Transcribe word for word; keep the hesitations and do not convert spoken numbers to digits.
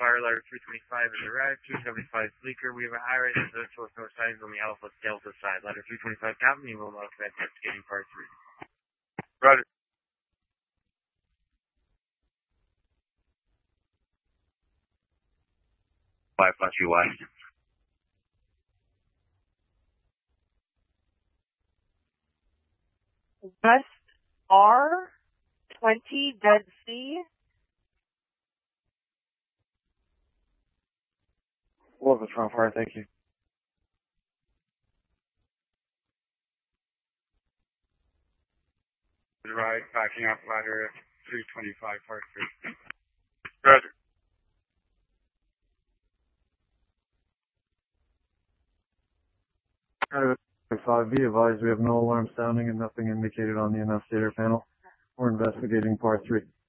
fire ladder three twenty-five is arrived, two seventy-five Fleeker. We have a high rate of the source north side on the Alpha Delta side. Ladder three twenty-five Captain, you will not commence investigating part three. Roger. Five Fletcher West. West R twenty Dead Sea. Welcome, strong fire, thank you. Right, backing up ladder three twenty-five, part three. Roger. five, be advised we have no alarm sounding and nothing indicated on the annunciator panel. We're investigating part three.